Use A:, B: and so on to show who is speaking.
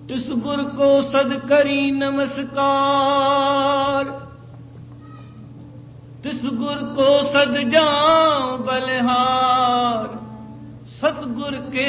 A: तिस गुर को सद करी नमस्कार। तिस गुर को सद जाऊं बलिहार। सतगुर के